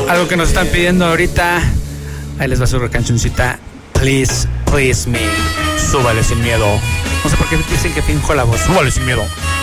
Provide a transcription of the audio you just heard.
Algo que nos están pidiendo ahorita. Ahí les va su cancioncita. Please, please me. Súbale sin miedo. No sé por qué dicen que finjo la voz. Súbale sin miedo.